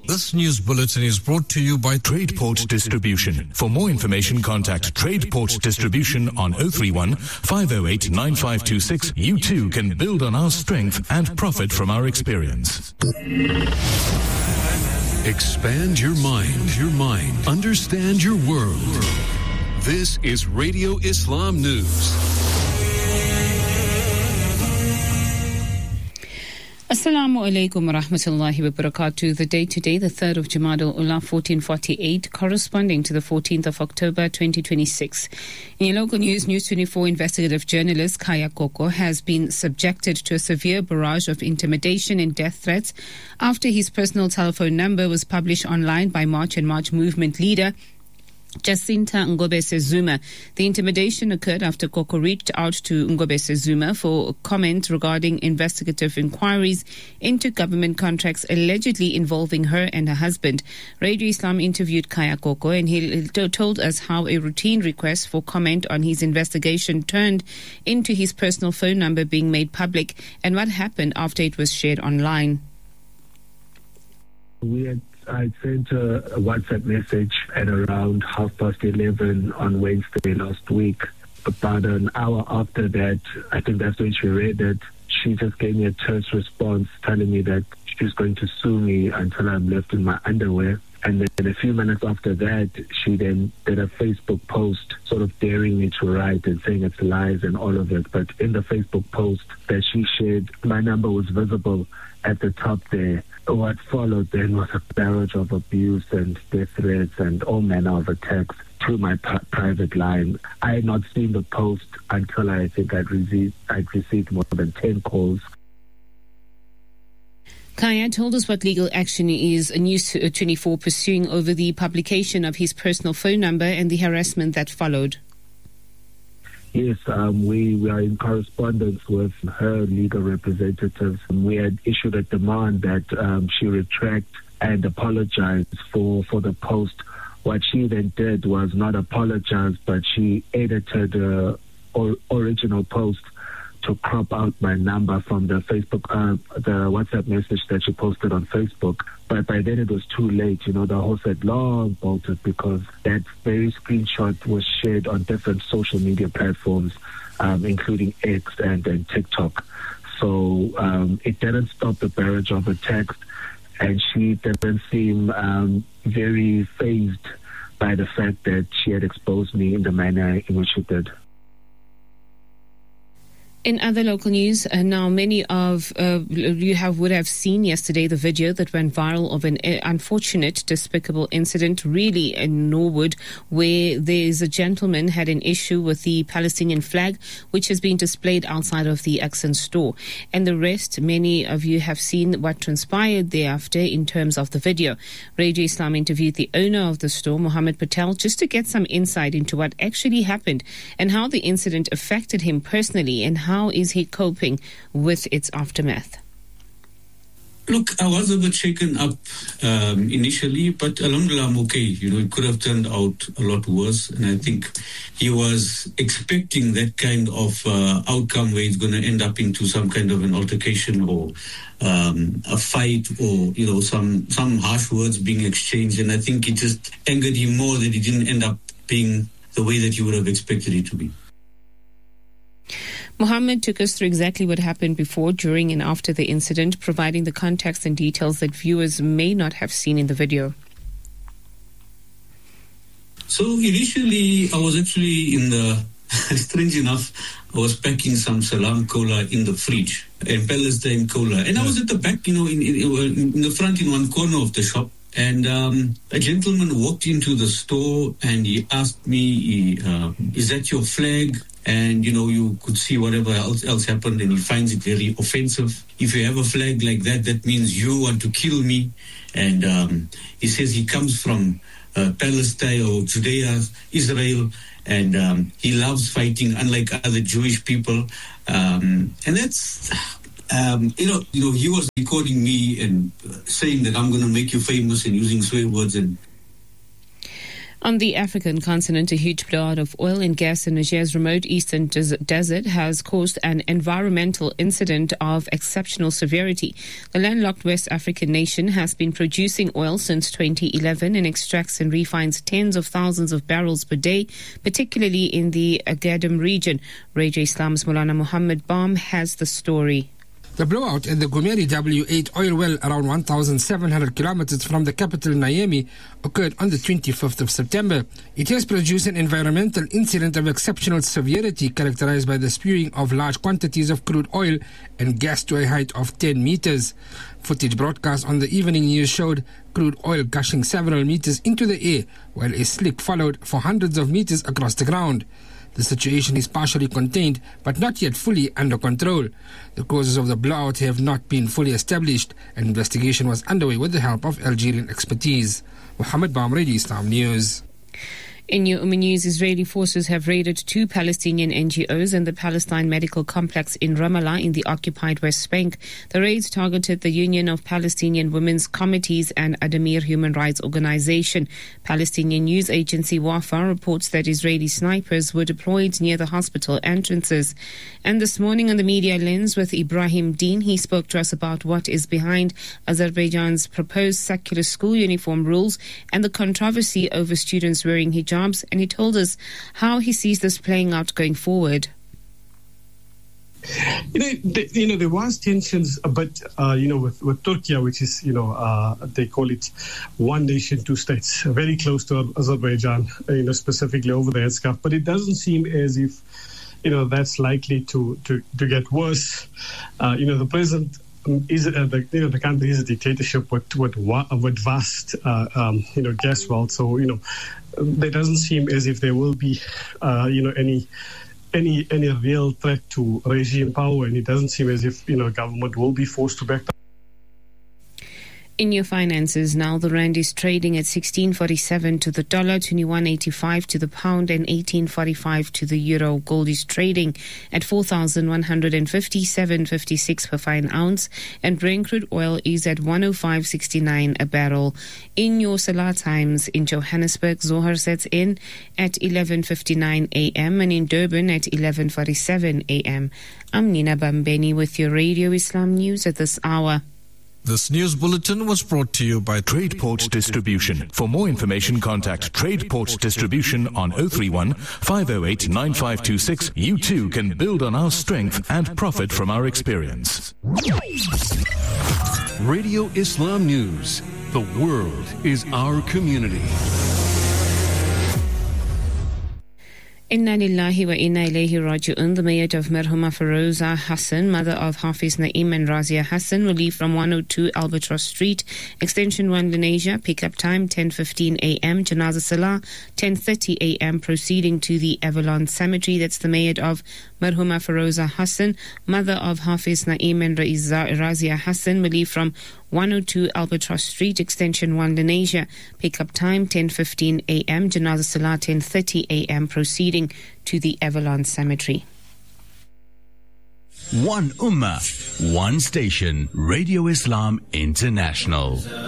This news bulletin is brought to you by TradePort Distribution. For more information, contact TradePort Distribution on 031 508 9526. You too can build on our strength and profit from our experience. Expand your mind. Understand your world. This is Radio Islam News. Assalamu alaikum wa rahmatullahi wa barakatuh. The date today, the 3rd of Jamad al-Ula 1448, corresponding to the 14th of October 2026. In your local news, News 24 investigative journalist Khaya Koko has been subjected to a severe barrage of intimidation and death threats after his personal telephone number was published online by March and March movement leader Jacinta Ngobese Zuma. The intimidation occurred after Koko reached out to Ngobese Zuma for comment regarding investigative inquiries into government contracts allegedly involving her and her husband. Radio Islam interviewed Khaya Koko, and he told us how a routine request for comment on his investigation turned into his personal phone number being made public and what happened after it was shared online. I sent a WhatsApp message at around 11:30 on Wednesday last week. About an hour after that, I think that's when she read it, she just gave me a terse response telling me that she's going to sue me until I'm left in my underwear. And then a few minutes after that, she then did a Facebook post sort of daring me to write and saying it's lies and all of it. But in the Facebook post that she shared, my number was visible at the top there. What followed then was a barrage of abuse and death threats and all manner of attacks through my private line. I had not seen the post until I think I'd received more than 10 calls. Khaya told us what legal action is News 24 pursuing over the publication of his personal phone number and the harassment that followed. Yes, we are in correspondence with her legal representatives. We had issued a demand that she retract and apologize for the post. What she then did was not apologize, but she edited the original post to crop out my number from the Facebook, the WhatsApp message that she posted on Facebook. But by then it was too late. The horse had long bolted because that very screenshot was shared on different social media platforms, including X and TikTok. So it didn't stop the barrage of attacks, and she didn't seem very fazed by the fact that she had exposed me in the manner in which she did. In other local news, now many of you would have seen yesterday the video that went viral of an unfortunate, despicable incident really in Norwood, where there's a gentleman had an issue with the Palestinian flag, which has been displayed outside of the Accent store. And the rest, many of you have seen what transpired thereafter in terms of the video. Radio Islam interviewed the owner of the store, Mohammed Patel, just to get some insight into what actually happened and how the incident affected him personally and how is he coping with its aftermath? Look, I was a bit shaken up initially, but alhamdulillah, I'm okay. It could have turned out a lot worse. And I think he was expecting that kind of outcome where it's going to end up into some kind of an altercation or a fight or, some harsh words being exchanged. And I think it just angered him more that it didn't end up being the way that he would have expected it to be. Mohammed took us through exactly what happened before, during and after the incident, providing the context and details that viewers may not have seen in the video. So initially, I was actually strange enough, I was packing some Salam Cola in the fridge, and Palestine Cola. And I was at the back, in the front in one corner of the shop. And a gentleman walked into the store and he asked me, is that your flag? And, you could see whatever else happened, and he finds it very offensive. If you have a flag like that, that means you want to kill me. And he says he comes from Palestine or Judea, Israel, and he loves fighting, unlike other Jewish people. And that's... he was recording me and saying that I'm going to make you famous and using swear words. And On the African continent, a huge blowout of oil and gas in Niger's remote eastern desert has caused an environmental incident of exceptional severity. The landlocked West African nation has been producing oil since 2011 and extracts and refines tens of thousands of barrels per day, particularly in the Agadem region. Radio Islam's Maulana Muhammad Baum has the story. The blowout at the Gumeri W8 oil well around 1,700 kilometers from the capital Niamey occurred on the 25th of September. It has produced an environmental incident of exceptional severity characterized by the spewing of large quantities of crude oil and gas to a height of 10 meters. Footage broadcast on the evening news showed crude oil gushing several meters into the air while a slick followed for hundreds of meters across the ground. The situation is partially contained but not yet fully under control. The causes of the blowout have not been fully established. An investigation was underway with the help of Algerian expertise. Muhammad Baum, Radio Islam News. In your news, Israeli forces have raided 2 Palestinian NGOs in the Palestine Medical Complex in Ramallah in the occupied West Bank. The raids targeted the Union of Palestinian Women's Committees and Adamir Human Rights Organization. Palestinian news agency Wafa reports that Israeli snipers were deployed near the hospital entrances. And this morning on the Media Lens with Ibrahim Deen, he spoke to us about what is behind Azerbaijan's proposed secular school uniform rules and the controversy over students wearing hijab. And he told us how he sees this playing out going forward. There was tensions, but with Turkey, which is they call it one nation, two states, very close to Azerbaijan, specifically over the headscarf. But it doesn't seem as if that's likely to get worse. The president is the country is a dictatorship with vast gas wealth. So there doesn't seem as if there will be any real threat to regime power, and it doesn't seem as if government will be forced to back down. In your finances now, the rand is trading at 16.47 to the dollar, 21.85 to the pound, and 18.45 to the euro. Gold is trading at 4,157.56 per fine ounce, and Brent crude oil is at 105.69 a barrel. In your Salah times, in Johannesburg, Zohar sets in at 11:59 a.m. and in Durban at 11:47 a.m. I'm Nina Bambeni with your Radio Islam News at this hour. This news bulletin was brought to you by TradePort Distribution. For more information, contact TradePort Distribution on 031 508 9526. You too can build on our strength and profit from our experience. Radio Islam News. The world is our community. Inna lillahi wa inna ilayhi raji'un. The mayor of Marhuma Feroza Hassan, mother of Hafiz Naeem and Razia Hassan, will leave from 102 Albatross Street, Extension 1 Lenasia. Pickup time 10:15 a.m. Janaza Salah 10:30 a.m. Proceeding to the Avalon Cemetery. That's the mayor of Marhuma Feroza Hassan, mother of Hafiz Naeem and Razia Hassan, will leave from 102 Albatross Street, Extension 1 Lenasia. Pickup time 10:15 a.m. Janaza Salah 10:30 a.m. Proceeding to the Avalon Cemetery. One Ummah, one station, Radio Islam International.